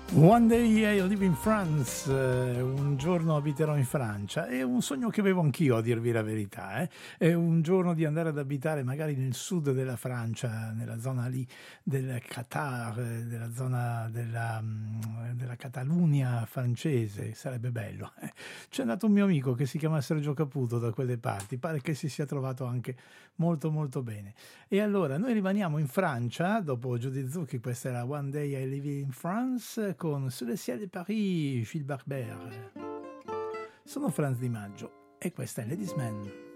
One day I live in France, un giorno abiterò in Francia, è un sogno che avevo anch'io, a dirvi la verità, è un giorno di andare ad abitare magari nel sud della Francia, nella zona lì del Qatar, della zona della Catalunya francese, sarebbe bello. C'è andato un mio amico che si chiama Sergio Caputo da quelle parti, pare che si sia trovato anche molto molto bene. E allora noi rimaniamo in Francia, dopo Judith Zucchi, questa era One Day I Live in France, con Sous le ciel de Paris, Gilles Barbert. Sono Franz Di Maggio e questa è Ladies Man.